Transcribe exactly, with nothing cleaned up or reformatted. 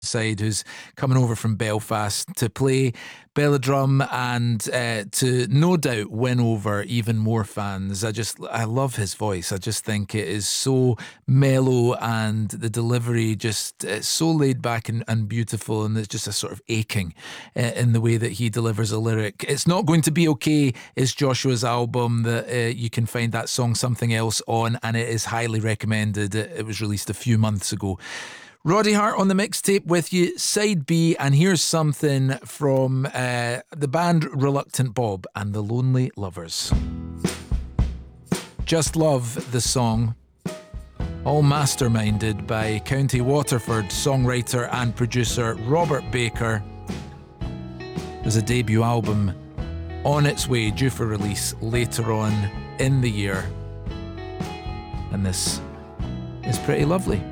Side, who's coming over from Belfast to play Belladrum and uh, to no doubt win over even more fans. I just, I love his voice. I just think it is so mellow and the delivery just it's so laid back and, and beautiful, and there's just a sort of aching uh, in the way that he delivers a lyric. It's Not Going to Be Okay is Joshua's album that uh, you can find that song Something Else on, and it is highly recommended. It, it was released a few months ago. Roddy Hart on the mixtape with you, side B, and here's something from uh, the band Reluctant Bob and the Lonely Lovers. Just Love, the song, all masterminded by County Waterford songwriter and producer Robert Baker. There's a debut album on its way, due for release later on in the year, and this is pretty lovely.